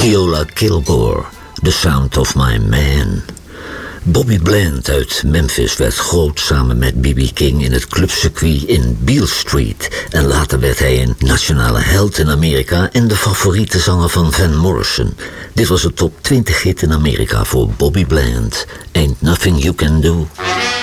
Viola Kilgore, The Sound of My Man. Bobby Bland uit Memphis werd groot samen met B.B. King in het clubcircuit in Beale Street. En later werd hij een nationale held in Amerika en de favoriete zanger van Van Morrison. Dit was een top 20 hit in Amerika voor Bobby Bland. Ain't Nothing You Can Do.